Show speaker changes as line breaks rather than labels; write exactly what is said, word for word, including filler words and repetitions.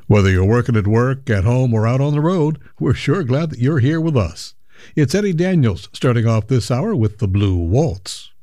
Whether you're working at work, at home, or out on the road, we're sure glad that you're here with us. It's Eddie Daniels starting off this hour with the Blue Waltz.